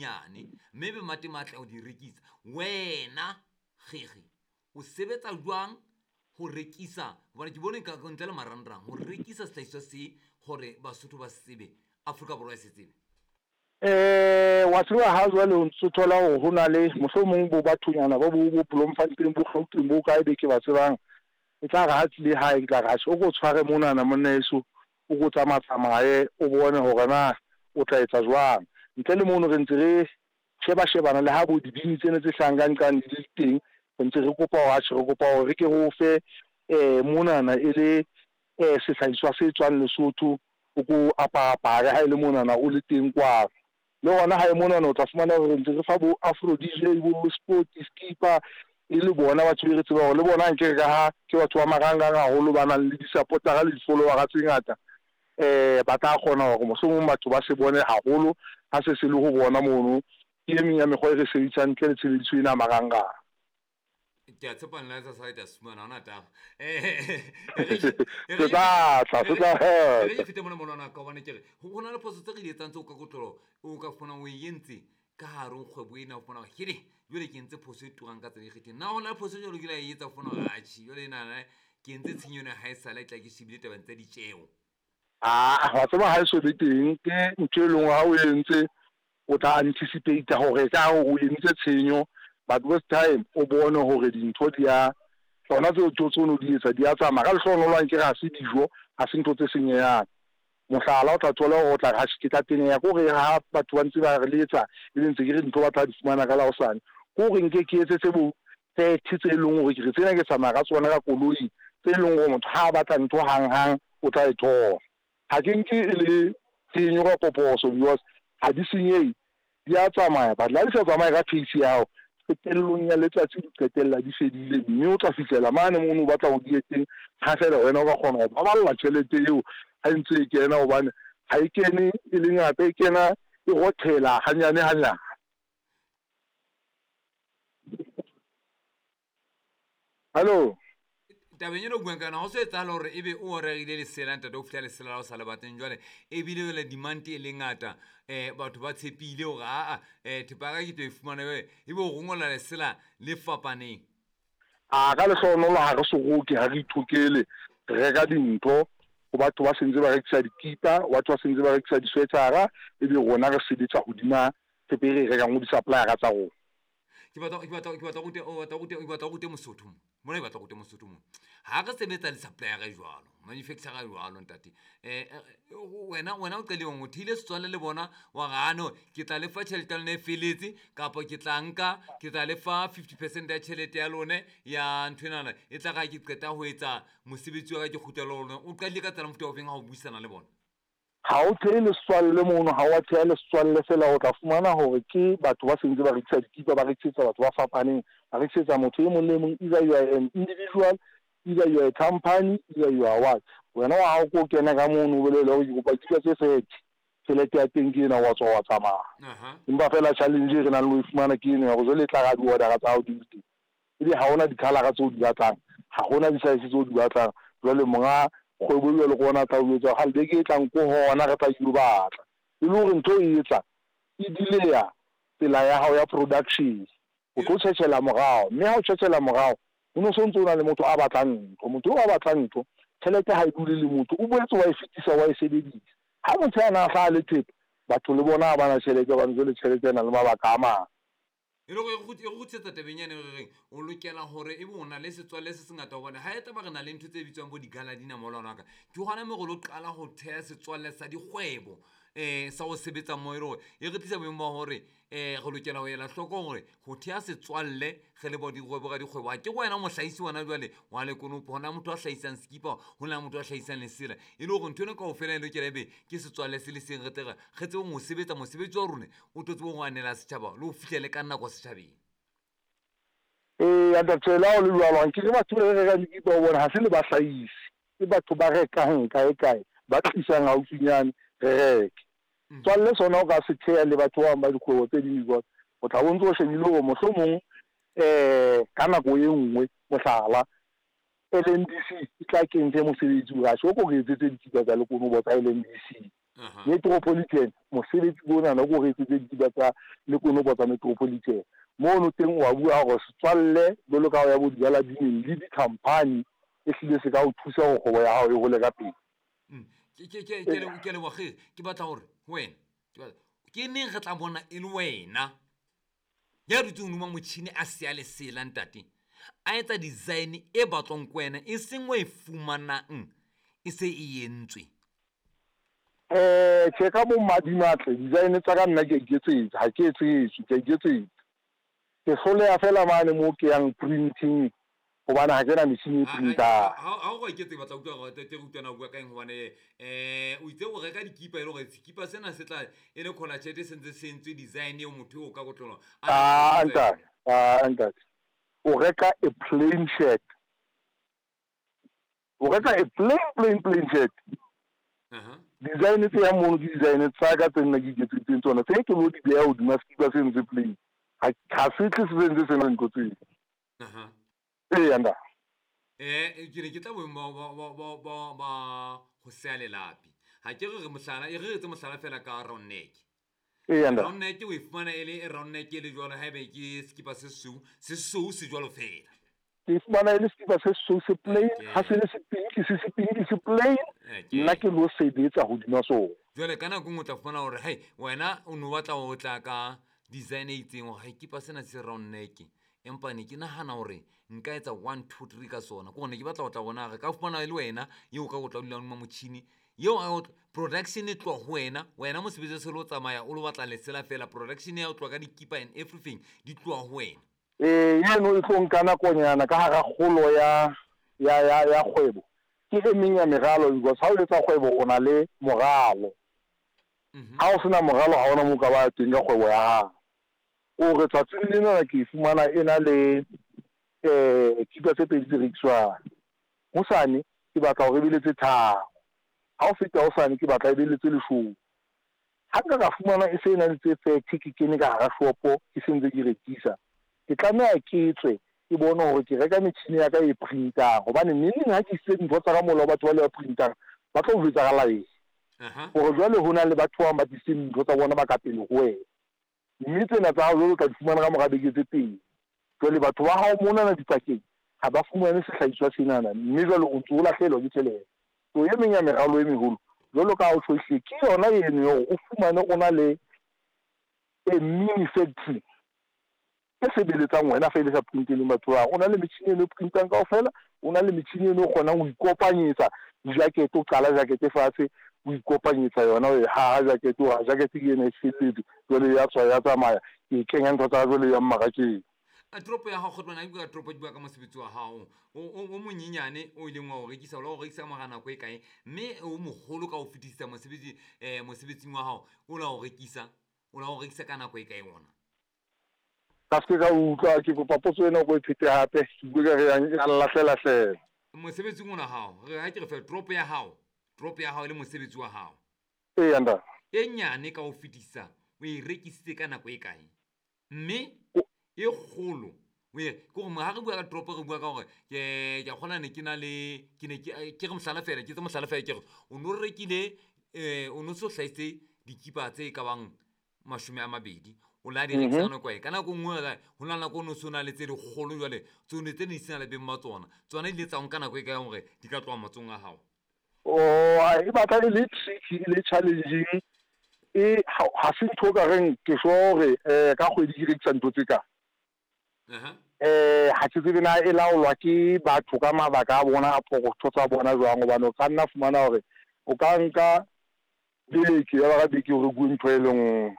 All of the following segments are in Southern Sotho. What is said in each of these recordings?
dinyenyane mme be matematla o di rekisa wena gege o sebetsa jwang go rekisa bona ke bone ka ntle le marangrang go rekisa sehlaiswa se gore basotho ba sebe Afrika Borwa se tsebe wa tseba ha jwale o ntse thola hore ho na le mohlomong bo bathunyana ba bo Bloemfontein bo Gauteng bo kae be ke ba tsebang e tla ga tlile hae ka ga o go tshware mona na monneso o go tsamaye o bone hore na o tla etsa jwang ntle le mono re ntse re shebana le ha bo dibini tsene tse hlangang di teng ntse re kopa re kopa hore re ke go fe mona na ele sehlaiswa se tswang Lesotho o go apara ha ile mona na o le teng kwa le ona ha mona no tla fumana hore ntse re fa bo Afro DJ bo sport skipper ile bona batho re tseba hore le bona nke ka ha ke batho ba maranga ga holo bana le di-supporter le di-follower tse ngata ba tla kgona hore mohlomong batho ba se bone haholo ha se le go bona mono ke emeng ya mekgwa re sebedisa ntle le tshebediso ena maranga ke a tshepa nna tsa sa sumana ona taba re fete mona molwana ka bana ke re go na le poso tse re di etsang tse o ka kotlolo o ka fona o yentse ka harong kgwebo ena o fona hele jole ke ntse phoso e tugang ka tsela e kgetheng na ona phoso jalo ke la e etsa fona ga tshi jole nana ke ntse tshenyo ena ha e sala tla ke shebile tabang tsa ditjeo wa tseba ha e so be teng ke ntho e leng ha o entse o tla anticipate hore ka o entse tshenyo but with time o bone hore dintho di a tsona tse no di etsa di a tsamaya ka lehlono lwang ke ga se dijo ha se ntho tse senyeyang mohlala o tla thola o tla ga se ka teng ya go re ha batho ba ntse ba re letsa e ntse ke re ntho ba tla di fumana ka la o sane go re nke ke etse tse bo tse leng gore ke re tsena ke tsamaya ka tsona ka koloi tse leng gore motho ha ba tla ntho hang o tla e thola ha ke nke le tshenyo ka poposo because ha di senyei di a tsamaya ba la di sa tsamaya ka pace yao qetellong ya letsatsi di qetella di fedile mme o tla fihlela mane mono ba tla go dieteng ga fela wena o ka kgona go baballa tšhelete eo ha ntse e kena gobane ha e kene e le ngata e kena e gothela hanyane hallo tabeng eno buang kana go se etsala gore ebe o regile lesela ntate o fitlha lesela la o sa le bateng jwale ebile le demand e le ngata batho ba tshepile gore aa thepaka ke tlo e fumana ebe o gongola lesela le fapaneng ka lehlohonolo ga re sogoke ga re ithokele re reka dintho go batho ba sentse ba rekisa dikipa batho ba sentse ba rekisa diswetara ebe rona re sebetsa godima tshepe re rekang go di-suppliera tsa rona ke batla go te mosotho mona e batla go te mosotho mo ha re sebetsa le supplier e jwalo manufacturer e jwalo ntate wena o qeleng o thile setswalle le bona wa gano ke tla lefa tšhelete ya lone e feletse kapa ke tla nka ke tla lefa 50% ya tšhelete ya lone ya ntho enana e tla ga ke qeta go etsa mosebetsi wa ka ke kgutlela lone o qadile ka tsela mofuta o feng ga o buisana le bona ha o thehe leswalle mono ha wa theha leswalle fela o tla fumana hore ke batho ba sentse ba rekisa dikipa ba rekisetsa batho ba fapaneng ba rekisetsa motho e mong le mong either you are an individual either you are a company either you are what wena wa hao ko kena ka mono o bolele hore ke kopa dikipa tse 30 tšhelete ya teng ke ena wa tswa wa tsamaya empa fela challenge re na le o fumana ke ena go jole tla ga di-order tsa hao di le teng ebe ha hona di-color tse o di batlang ha hona di-size tse o di batlang jwale monga kgwebo le gona tla o etsa ga le ke tlang ko hona re tla ilo batla e le gore ntho e etsa e dileya tsela ya hao ya production o tlo tšhetšhela morao mme ha o tšhetšhela morao o no sontse o na le motho a batlang ntho motho o a batlang ntho tšhelete ha e dule le motho o boetse wa e fetisa wa e sebedisa ha motho a na ga le thepe batho le bona ba na tšhelete ba ntse le tšhelete ena le mabaka a mang e le go tsetsa tabenyane re reng o lokela gore e bona le setswalle se se ngata go bona ha e taba re na le ntho tse bitswang bo digaladina molwana ka ke gona me go lo qala go thea setswalle sa dikgwebo sa go sebetsa mo e re gore e re tlisa boemo ba gore go lokela go ela tlhoko gore go thea setswalle ge le bo dikgwebo ga dikgwebo a ke go wena motlhaisi wana jwale wa lekonopo gona motho a tlhaisang sekipa go na motho a tlhaisang lesela e le gore ntho ene ka go fela e lokela ebe ke setswalle se le seng retega ge tsebo go sebetsa mosebetsi wa rone o tlo tsebo go anela setšhaba le go fitlhele ka nako setšhabeng ya tsela o le jwalwang ke re batho ba reka dikipa o bona ha se le bahlahisi ke batho ba rekang kae ba tlisang gaufinyane re reke tswalle sona o ka se thea le batho ba ba dikgwebo tse dingwe jwalo o tla bontse o shebile gore mohlomong ka nako e nngwe mohlala LNDC e tla kentse mosebetsi o gaše o ko re etsetse dikipa tsa lekonobo tsa LNDC Metropolitan mosebetsi bona na go re etse dikipa tsa le konopo tsa Metropolitan mono teng wa bua go setswalle bolo ka ya bodigala di le di-company e hlile se ka o thusa go kgobo ya hao e gole ka pele ke le wage ke batla gore wena ke neng re tla bona e le wena ya re tsong numa motšhini a se le sela ntate a etsa design e batlong kwena e seng wa e fumanang e se e yentswe che ka mo madimatle design tsa ka nna ke iketsetsa ha ke etse ke iketsetsa ke sole ya fela mane mo ke yang printing go bana ha ke na machine e printer ha go iketse batla utlwa go te rutana bua ka eng gobane o itse go reka dikipa e le gore sekipa sena se tla e le collage sentse sentswe design e motho o ka go tlolo anta o reka a plain shirt o reka a plain shirt design tse ya mono ke design tsa ka tse nna ke iketsetseng tsona tse ke lo di beya hodima sekipa se ntse plain ha se tle se ntse se nang kotseng anda ke ne ke tla ba go sea lelapi ha ke re mohlala e re etse mohlala fela ka round neck round neck o ifumana ele round neck le jwalo ha be ke skipa se sou se jwalo fela ke ifumana ele skipa se sou se plain ha se le se pinki se plain nna ke lo sebetsa hodima sona jwale kana go motla fumana hore hey wena o no batla o tla ka design e itseng go ha kipa sena se round neck empane ke nahana hore nka etsa 1 2 3 ka sona go ne ke batla go tla bona ga ka fumana le wena yo ka go tla dula mo motšhini yo a production e tlo go wena mo sebetsa se lo tsamaya o lo batla lesela fela production ya o tlo ka dikipa and everything di tlo go wena yeno e tlo nka nakonyana ka hara kgolo ya kgwebo ke e meng ya meralo because ha o etsa kgwebo o na le moralo ha o sena moralo ha ona mo ka ba teng ka kgwebo ya hao o re tsatsing lena ke fumana ena le kipa tse pedi tse rekiswang hosane ke batla ho rebeletse tharo ha o feta hosane ke batla rebeletse leshome ha nka ka fumana e se ena le tse 30 ke kene ka hara shopo ke sentse ke rekisa ke tlameha ke tswe ke bone hore ke reka metšhini ya ka e printer gobane neng ha ke se ntho tsa ka molao batho ba le ba printer ba tlo jwetsa ka lae gore jwale ho na le batho ba batise ntho tsa bona ba ka pele ho wena mme tsena tsa hao jwalo ka di fumana ka mora beke tse pedi jwale batho ba hao monana dipakeng ga ba fumane sehlahiswa senana mme jwale o ntse o lahlehelwa ke tšhelete so e meng ya meralo e megolo jwalo ka o tšhohle ke yona eno gore o fumane o na le a mini factory e sebeletsang wena fela sa printeleng batho ba o na le metšhini eno e printang kaofela o na le metšhini eno o kgonang go ikopanyetsa dijakete o qala jakete fatshe o ikopanyetsa yona o ha jakete o jakete ke ena e felletse jwale ya tswa ya tsamaya ke kenya ntho tsa jwale ya mmarakeng a tropo ya hao khotwana ka tropo di bua ka mosebetsi wa hao o monyenyane o ileng wa o rekisa o la o rekisa mogana go e kae mme o mogolo ka o fetisa mosebetsing wa hao o la o rekisa ka nako e kae wona ka se ka utlwa ke go papotso ena go phete hape ke bua ka re ya lahlela mosebetsing ona hao re ha ke re fe tropo ya hao le mosebetsi wa hao anda e nyane ka o fetisa o e rekisitse ka nako e kae mme e kgolo ke go ha re bua ka tropo re bua ka gore ke gona ne ke na le ke re mohlala fela ke re o no rekile o no se hlaitse dikipa tse ka bang 20 o la di rekisa nako e kana go ngwe go na go no sona le tse di kgolo jwale tsone tse di sena le beng matsona tsona ile tsa nka nako e ka gore di ka tloa matsong a hao e batla le tricky le challenging ha se ntho ka reng ke gore ka kgwedi ke rekisa ntho tse ka ha ke tsebe na e laolwa ke batho ka mabaka a bona a pokotho tsa bona jwang gobane o ka nna fumana gore o ka nka beke ya ba beke gore go ntho e leng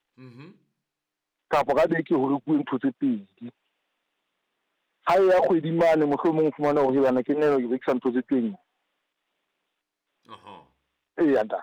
kapo ka beke gore go ntho tse pedi ha ya kgwedi mane mohlomong fumana gore bana ke nne ke rekisa ntho tse pedi anda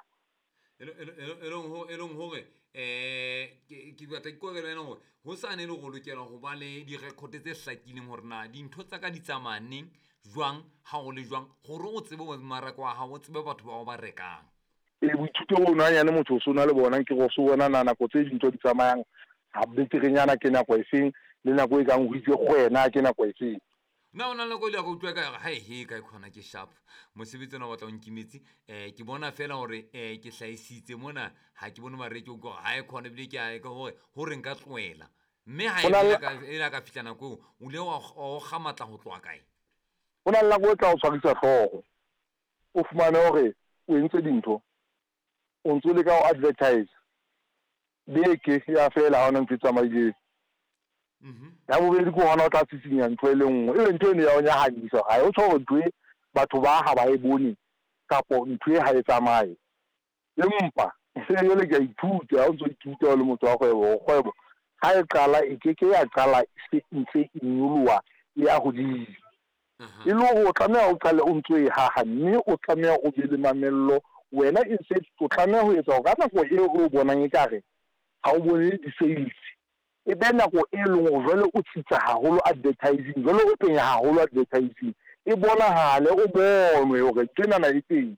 elong hore ke batla ke le wena gore go sane le go lokela go ba le direkote tse hlakileng gore na dintho tsa ka di tsamaneng jwang ha go le jwang gore o tsebe mmaraka wa hao o tsebe batho ba ba rekang boithuto bo nanyane motho o sona le bona ke go se bona nako tse dintho di tsamayang ha beterenyana ke nako e feng le nako e kang go itse go wena ke nako e feng na ona le go ile go utlwa ka hai he ka khona ke sharp mosebetsi ona batla nkimetse ke bona fela hore ke hlaisitse mona ha ke bone mareki go ha e khona bile ke a ka hore nka tloela mme ha e la ka fitlana go o le o gamatla go tloa kae ona la go tla o tshwarisa tlhogo o fumane hore o entse dintho o ntse le ka o advertise beke ya fela ha ona ntse tsamaile ya bobedi ko hona o tla tsitsinya ntho e le nngwe e ntho ene ya o nyahadisa ha o tsho ntwe batho ba ha ba e bone kapo ntho e ha e tsamaye empa se le ke ithuta o ntse ithuta le motho wa kgwebo ha e qala e ke ya qala se ntse inyulwa ya go di e lo go tlamea o qale o ntse ha mme o tlamea o be le mamello wena e se o tlamea ho etsa ka nako e o bonang e kare ha o bone di-sales e be nako e leng go jwale o tsitsa haholo advertising jwale o penya haholo advertising e bonahale o bonwe hore tsenana e teng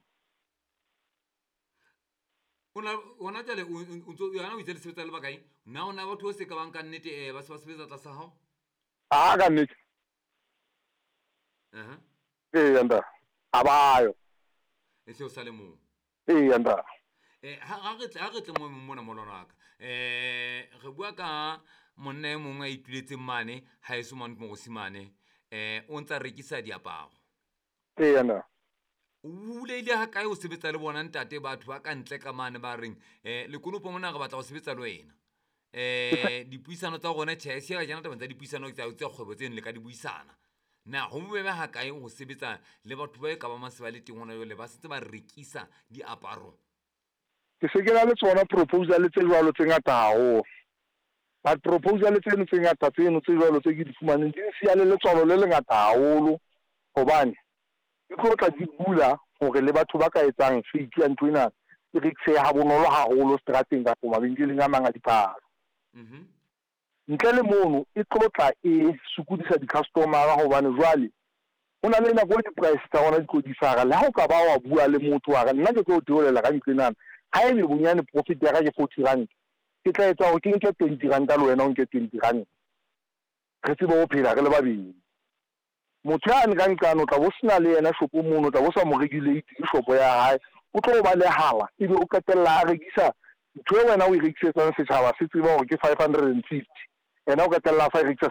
ona jale o itse le sebetsa le bakae na ona batho o se ka bang ka nnete ba se ba sebetsa tlasa hao ka nnete yanda abayo e se o sale mo yanda ha re tle mo mona molona ka re bua ka monna mongwe a ituletse mane ha e sumane mo go simane o ntsa rekisa diaparo yanda o ile ha kae o sebetsa le bona ntate batho ba ka ntle ka mane ba reng le konopo mona ga batla go sebetsa le wena dipuisano tsa gona tšhaese ga jana taba tsa dipuisano tsa kgwebo tsene le ka di buisana na go bobebe ha kae go sebetsa le batho ba e ka ba maseba le teng gona le ba setse ba rekisa diaparo ke se ke la le tsona proposal tse jwalo tse ngata haholo ba proposal tseno tse ngata tseno tse jwalo tse ke di fumaneng di sia le letswalo le lengata haholo hobane ke tlo tla di bula hore le batho ba ka etsang fake ya ntwena e rekise ha bonolo haholo strateng ka mabenkeleng a manga diphahlo ntle le mono e tlo tla e sukudisa di-customer hobane jwale o na le nako di-price tsa gona di tlo di fara le ha o ka ba wa bua le motho wa ka nna ke tlo theolela ka ntwenana ha e be bonyane profit ya ka ke 40 rand ke tla etsa gore ke nke 20 ranta le wena o nke 20 rand re tsebe go phela re le babedi motho ya ne ka nqano tla bo sena le yena shopo mono tla bo sa mo regulate shopo ya hae o tlo ba le hala ebe o qetella a rekisa ntho e wena o e rekisetsang setšhaba se tseba gore ke 550 yena o qetella fa e rekisa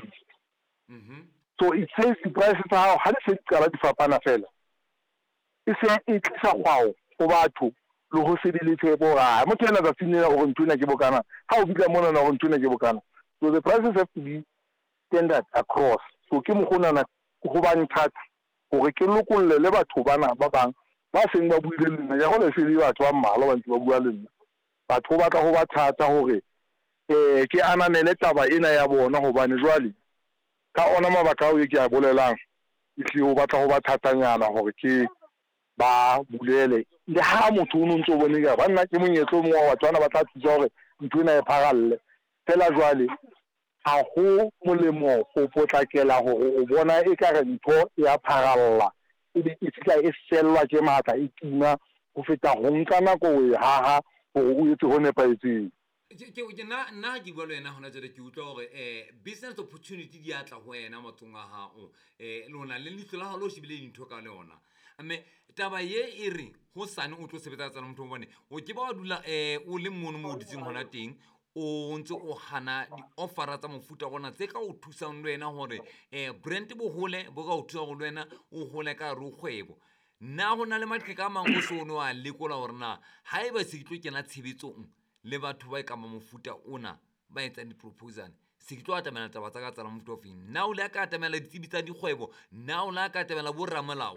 650 so it says di-price tsa gago ga di se di qala di fapana fela e se e tlisa kgwao go batho le go se di le tshepo gore motho ena tsatsing ena gore ntho ena ke bokana ga o bitla monana gore ntho ena ke bokana so the prices have to be standard across so ke mogonana go bang thata gore ke lokolle le batho bana ba bang ba seng ba buile le nna ya go le se le batho ba mmala ba ntse ba bua le nna batho ba tla go ba thata gore ke ananele taba ena ya bona gobane jwale ka ona mabaka ao ke a bolelang e tlile o batla go ba thatanyana gore ke ba bulele le ha motho o ntse o bone ka ba nna ke monyetlo mongwe wa batho ba tla thusa gore ntho ena e pharalle fela jwale ga go molemo go potlakela gore o bona e ka re ntho ya pharalla ebe e fitla e sellwa ke maatla e tima go feta go nka nako o e haha gore o etse go nepaetseng nna ke bua le wena gona jale ke utlwa gore business opportunity di atla go wena matsong a gago lona le leitlho la gago le o shebile dintho ka le ona mme taba ye e re go sane o tlo sebetsa tsana motho bone o ke ba wa dula o le mono mo o ditseng gona teng o ntse o gana di-offera tsa mofuta gona tse ka o thusang le wena gore brand bo gole bo ka o thusa go le wena o gole ka re o kgwebo nna go na le maqheka a mangwe o se one wa lekola gore na ga e ba se ke tlo kena tshebetsong le batho ba e kama mofuta ona ba etsang di-proposal se ke tlo atamela taba tsa ka tsala mofuta ofeng nna o le a ka atamela ditsebi tsa dikgwebo nna o le a ka atamela borramolao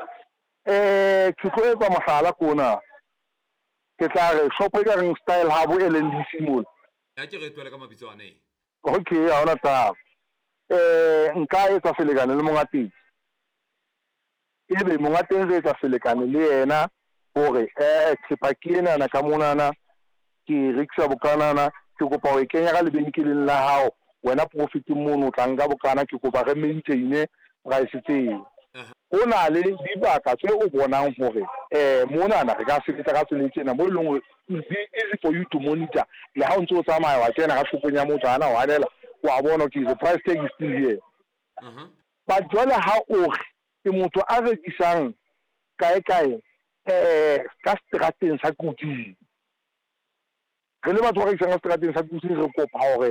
ke tlo etsa mohlala kona ke tla re shop e ka reng style habo LNDC mole ya ke re twele ka mabitso ane okay ha ona taba nka etsa selekane le monga teng ebe monga teng re etsa selekane le yena gore thepa ke enana ka monana ke rekisa bokanana ke kopa ho kenya ka lebenkeleng la hao wena profit mono tla nka bokana ke kopa re maintain price tseo o na le dibaka tse o bonang gore monana re ka sebetsa ka tsela tsena mo lengwe easy for you to monitor le ha o ntse o tsamaya wa kena ka shopong ya motho ana wa nela wa bona ke the price tag is still here ba jwale ha o re ke motho a rekisang kae ka strateng sa Kuding re le batho ba rekisang ka strateng sa Kuding re kopa hore